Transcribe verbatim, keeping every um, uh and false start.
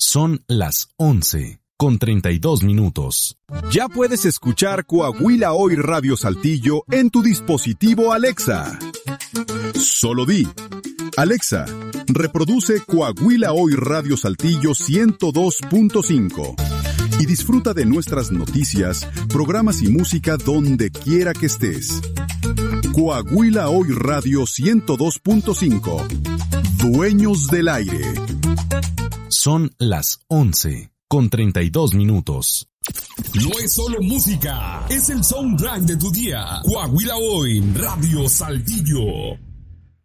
Son las once con treinta y dos minutos. Ya puedes escuchar Coahuila Hoy Radio Saltillo en tu dispositivo Alexa. Solo di: Alexa, reproduce Coahuila Hoy Radio Saltillo ciento dos punto cinco. Y disfruta de nuestras noticias, programas y música donde quiera que estés. Coahuila Hoy Radio ciento dos punto cinco. Dueños del aire. Son las once con treinta y dos minutos. No es solo música, es el soundtrack de tu día. Coahuila Hoy Radio Saltillo.